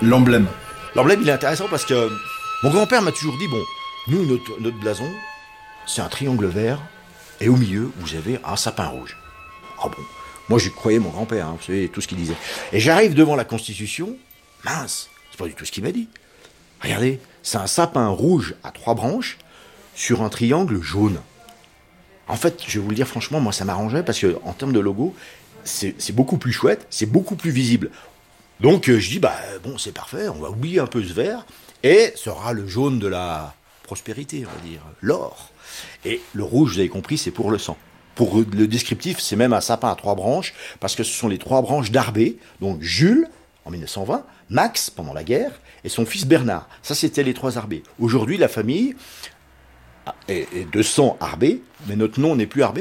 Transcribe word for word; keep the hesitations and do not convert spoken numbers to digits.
L'emblème. L'emblème, il est intéressant parce que mon grand-père m'a toujours dit, bon, nous, notre, notre blason, c'est un triangle vert, et au milieu, vous avez un sapin rouge. Ah bon, moi, j'y croyais mon grand-père, hein, vous savez, tout ce qu'il disait. Et j'arrive devant la Constitution, mince, c'est pas du tout ce qu'il m'a dit. Regardez, c'est un sapin rouge à trois branches sur un triangle jaune. En fait, je vais vous le dire franchement, moi, ça m'arrangeait parce que en termes de logo, c'est, c'est beaucoup plus chouette, c'est beaucoup plus visible. Donc, euh, je dis, bah, bon, c'est parfait, on va oublier un peu ce vert, et sera le jaune de la prospérité, on va dire, l'or. Et le rouge, vous avez compris, c'est pour le sang. Pour le descriptif, c'est même un sapin à trois branches, parce que ce sont les trois branches d'Arbé, donc Jules, en mille neuf cent vingt, Max, pendant la guerre, et son fils Bernard. Ça, c'était les trois Arbé. Aujourd'hui, la famille est de sang Arbé, mais notre nom n'est plus Arbé.